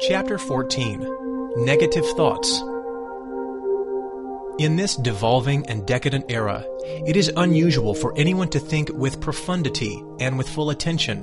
Chapter 14. Negative Thoughts. In this devolving and decadent era, it is unusual for anyone to think with profundity and with full attention.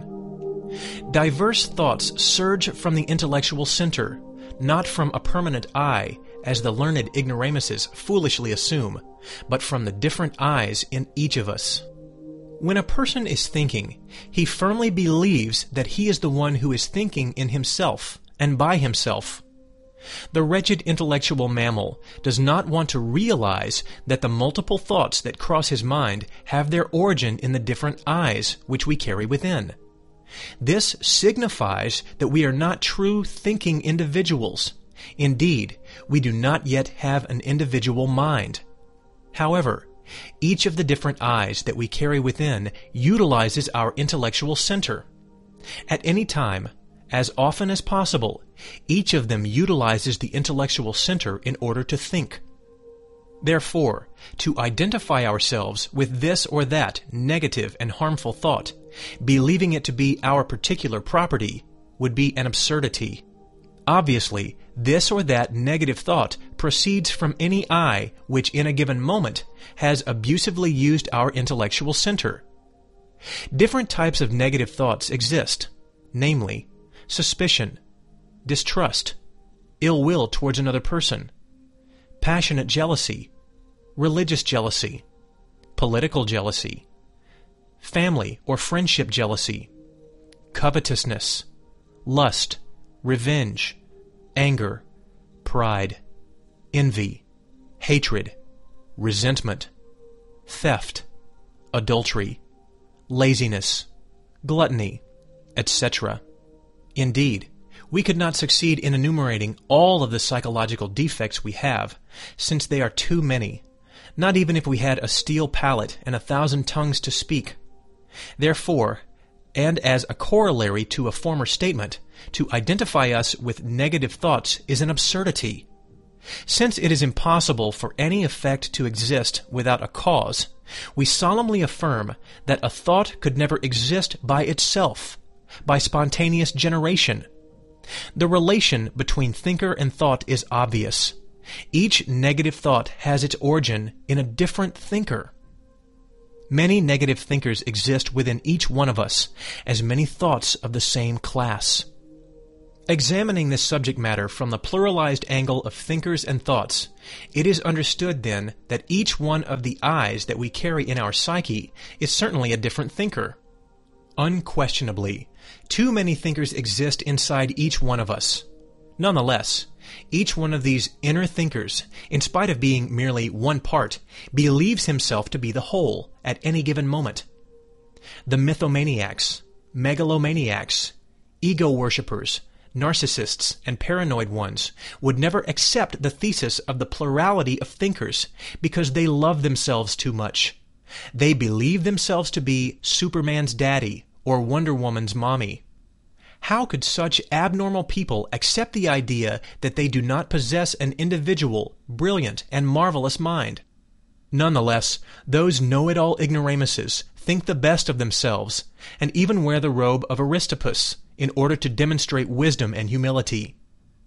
Diverse thoughts surge from the intellectual center, not from a permanent eye, as the learned ignoramuses foolishly assume, but from the different eyes in each of us. When a person is thinking, he firmly believes that he is the one who is thinking in himself and by himself. The wretched intellectual mammal does not want to realize that the multiple thoughts that cross his mind have their origin in the different eyes which we carry within. This signifies that we are not true thinking individuals. Indeed, we do not yet have an individual mind. However, each of the different eyes that we carry within utilizes our intellectual center. At any time, as often as possible, each of them utilizes the intellectual center in order to think. Therefore, to identify ourselves with this or that negative and harmful thought, believing it to be our particular property, would be an absurdity. Obviously, this or that negative thought proceeds from any eye which in a given moment has abusively used our intellectual center. Different types of negative thoughts exist, namely, suspicion, distrust, ill will towards another person, passionate jealousy, religious jealousy, political jealousy, family or friendship jealousy, covetousness, lust, revenge, anger, pride, envy, hatred, resentment, theft, adultery, laziness, gluttony, etc. Indeed, we could not succeed in enumerating all of the psychological defects we have, since they are too many, not even if we had a steel palate and 1,000 tongues to speak. Therefore, and as a corollary to a former statement, to identify us with negative thoughts is an absurdity. Since it is impossible for any effect to exist without a cause, we solemnly affirm that a thought could never exist by itself, by spontaneous generation. The relation between thinker and thought is obvious. Each negative thought has its origin in a different thinker. Many negative thinkers exist within each one of us, as many thoughts of the same class. Examining this subject matter from the pluralized angle of thinkers and thoughts, it is understood then that each one of the eyes that we carry in our psyche is certainly a different thinker. Unquestionably, too many thinkers exist inside each one of us. Nonetheless, each one of these inner thinkers, in spite of being merely one part, believes himself to be the whole at any given moment. The mythomaniacs, megalomaniacs, ego worshippers, narcissists, and paranoid ones would never accept the thesis of the plurality of thinkers because they love themselves too much. They believe themselves to be Superman's daddy or Wonder Woman's mommy. How could such abnormal people accept the idea that they do not possess an individual, brilliant, and marvelous mind? Nonetheless, those know-it-all ignoramuses think the best of themselves, and even wear the robe of Aristippus in order to demonstrate wisdom and humility.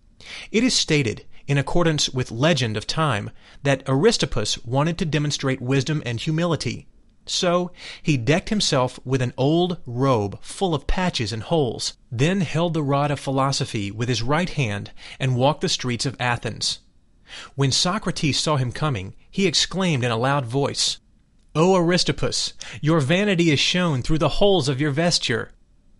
It is stated, in accordance with legend of time, that Aristippus wanted to demonstrate wisdom and humility. So, he decked himself with an old robe full of patches and holes, then held the rod of philosophy with his right hand and walked the streets of Athens. When Socrates saw him coming, he exclaimed in a loud voice, "O Aristippus, your vanity is shown through the holes of your vesture."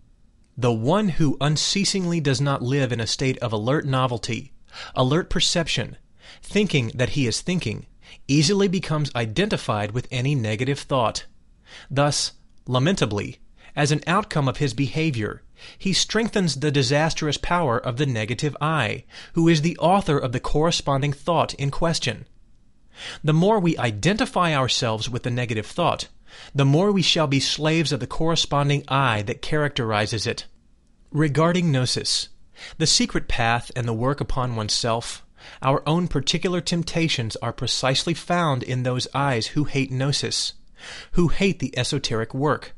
The one who unceasingly does not live in a state of alert novelty, alert perception, thinking that he is thinking, easily becomes identified with any negative thought. Thus, lamentably, as an outcome of his behavior, he strengthens the disastrous power of the negative I, who is the author of the corresponding thought in question. The more we identify ourselves with the negative thought, the more we shall be slaves of the corresponding I that characterizes it. Regarding gnosis, the secret path and the work upon oneself, our own particular temptations are precisely found in those eyes who hate gnosis, who hate the esoteric work.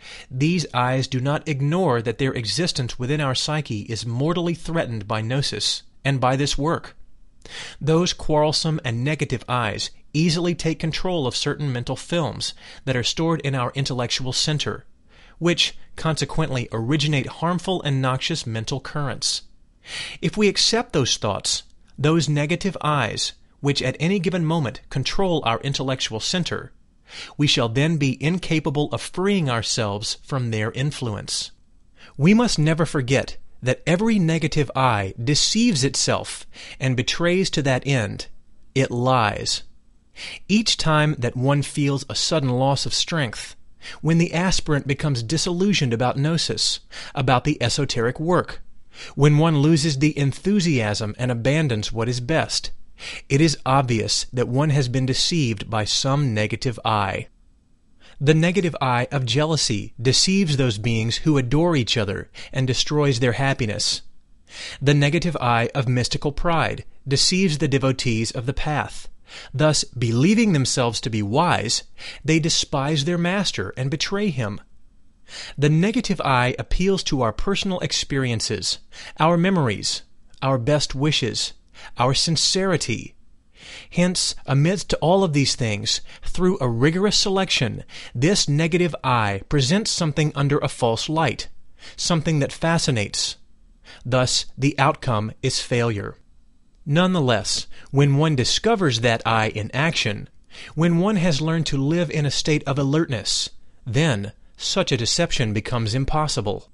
These eyes do not ignore that their existence within our psyche is mortally threatened by gnosis and by this work. Those quarrelsome and negative eyes easily take control of certain mental films that are stored in our intellectual center, which consequently originate harmful and noxious mental currents. If we accept those thoughts, those negative eyes, which at any given moment control our intellectual center, we shall then be incapable of freeing ourselves from their influence. We must never forget that every negative eye deceives itself and betrays to that end. It lies. Each time that one feels a sudden loss of strength, when the aspirant becomes disillusioned about gnosis, about the esoteric work, when one loses the enthusiasm and abandons what is best, it is obvious that one has been deceived by some negative eye. The negative eye of jealousy deceives those beings who adore each other and destroys their happiness. The negative eye of mystical pride deceives the devotees of the path. Thus, believing themselves to be wise, they despise their master and betray him. The negative eye appeals to our personal experiences, our memories, our best wishes, our sincerity. Hence, amidst all of these things, through a rigorous selection, this negative eye presents something under a false light, something that fascinates. Thus, the outcome is failure. Nonetheless, when one discovers that eye in action, when one has learned to live in a state of alertness, then such a deception becomes impossible.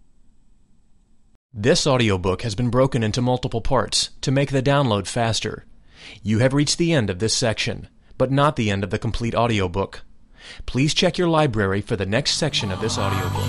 This audiobook has been broken into multiple parts to make the download faster. You have reached the end of this section, but not the end of the complete audiobook. Please check your library for the next section of this audiobook.